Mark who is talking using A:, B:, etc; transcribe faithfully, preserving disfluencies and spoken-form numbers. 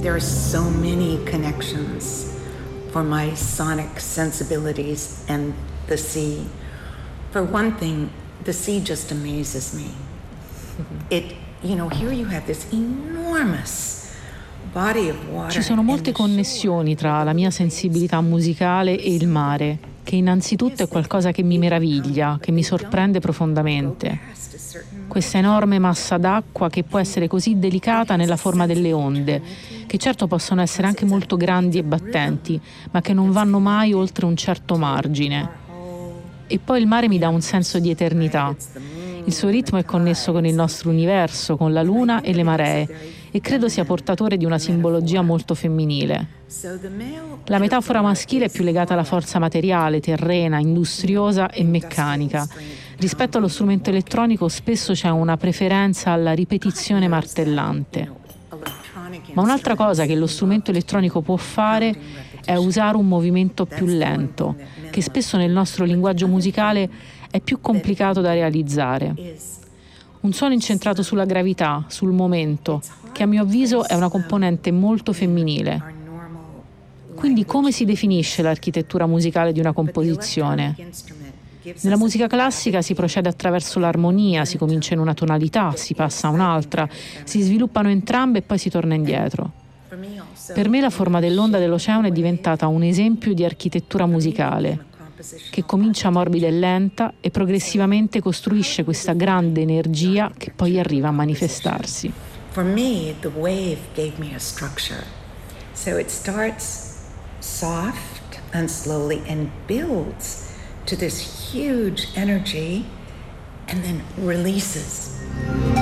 A: there are so many connections for my sonic sensibilities and the sea. For one thing, the sea just amazes me. It, you know, here you have this enormous body of water.
B: Ci sono molte connessioni tra la mia sensibilità musicale e il mare, che innanzitutto è qualcosa che mi meraviglia, che mi sorprende profondamente. Questa enorme massa d'acqua che può essere così delicata nella forma delle onde, che certo possono essere anche molto grandi e battenti, ma che non vanno mai oltre un certo margine. E poi il mare mi dà un senso di eternità. Il suo ritmo è connesso con il nostro universo, con la luna e le maree, e credo sia portatore di una simbologia molto femminile. La metafora maschile è più legata alla forza materiale, terrena, industriosa e meccanica. Rispetto allo strumento elettronico spesso c'è una preferenza alla ripetizione martellante. Ma un'altra cosa che lo strumento elettronico può fare è usare un movimento più lento, che spesso nel nostro linguaggio musicale è più complicato da realizzare. Un suono incentrato sulla gravità, sul momento, che a mio avviso è una componente molto femminile. Quindi come si definisce l'architettura musicale di una composizione? Nella musica classica si procede attraverso l'armonia, si comincia in una tonalità, si passa a un'altra, si sviluppano entrambe e poi si torna indietro. Per me la forma dell'onda dell'oceano è diventata un esempio di architettura musicale, che comincia morbida e lenta e progressivamente costruisce questa grande energia che poi arriva a manifestarsi.
A: For me, the wave gave me a structure. So it starts soft and slowly and builds to this huge energy and then releases.